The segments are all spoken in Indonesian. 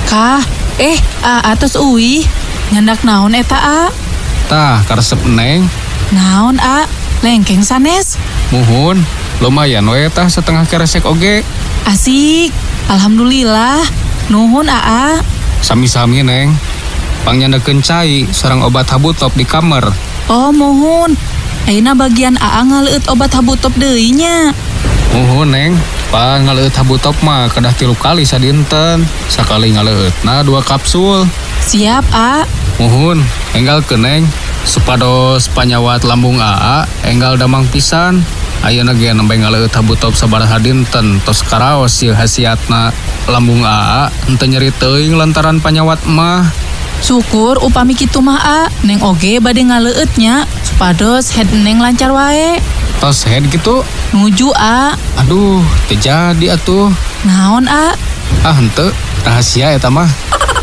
Kah, atos uwi, nyandak naon eta A? Tah, karesep Neng. Naon A, lengkeng sanes? Muhun, lumayan we tah setengah keresek oge. Asik, alhamdulillah. Nuhun A. Sami-sami Neng. Pangnyanakeun cai sareng obat habutop di kamar. Oh muhun, ayeuna bagian A ngaleueut obat habutop deui nya. Muhun Neng, pan ngaleueut habutop mah kedah 3 kali sadinten. Sakali ngaleueutna 2 kapsul. Siap A. Muhun, enggalkeun Neng. Supados panyawat lambung AA enggal damang pisan. Ayeuna ge nembe ngaleueut habutop sabaraha dinten tos karaos ieu hasiatna lambung AA henteu nyeri teuing lantaran panyawat mah. Syukur upami kitu mah A, Neng oge bade ngaleueut nya supados head Neng lancar wae. Tos head gitu? Nuju A. Aduh, teu jadi atuh. Naon A? Henteu, rahasia eta mah.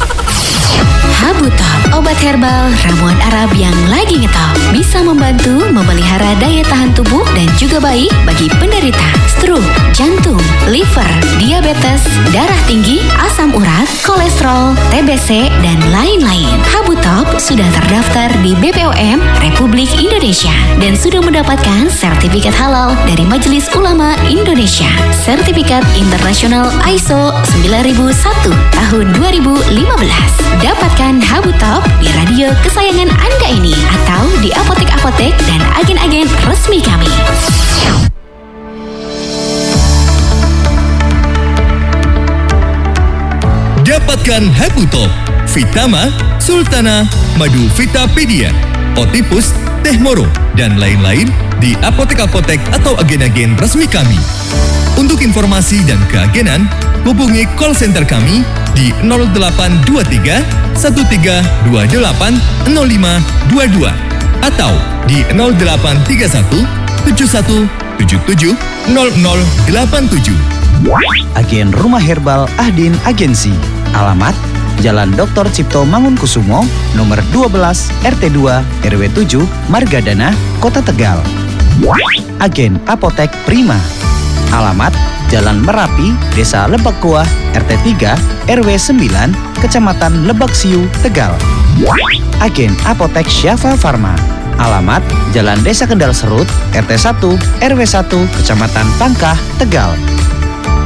Habutop, obat herbal ramuan Arab yang lagi ngetop. Bisa membantu memelihara daya tahan tubuh dan juga baik bagi penderita stroke, jantung, liver, diabetes, darah tinggi, asam urat, kolesterol, TBC, dan lain-lain. Habutop sudah terdaftar di BPOM Republik Indonesia dan sudah mendapatkan sertifikat halal dari Majelis Ulama Indonesia. Sertifikat internasional ISO 9001 tahun 2015. Dapatkan Habutop di radio kesayangan Anda ini atau di apotek-apotek dan agen-agen resmi kami. Dapatkan Habutop, Vitama, Sultana, Madu Vitapedia, Otipus, Teh Moro, dan lain-lain di apotek-apotek atau agen-agen resmi kami. Untuk informasi dan keagenan, hubungi call center kami di 0823 1328 0522 atau di 0831 7177 0087. Agen Rumah Herbal Ahdin Agensi. Alamat Jalan Dr. Cipto Mangunkusumo, nomor 12, RT2, RW 7, Margadana, Kota Tegal. Agen Apotek Prima. Alamat Jalan Merapi, Desa Lebak Kuah, RT 3, RW 9, Kecamatan Lebak Siu, Tegal. Agen Apotek Syafa Farma. Alamat Jalan Desa Kendal Serut, RT 1, RW 1, Kecamatan Pangkah, Tegal.